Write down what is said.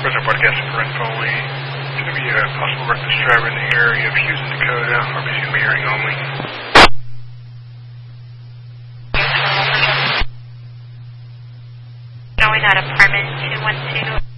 Reservoir Broadcasting for Red Foley. It's going to be a possible reckless driver in the area of Houston, Dakota. RBC going to be hearing only. Going out apartment 212.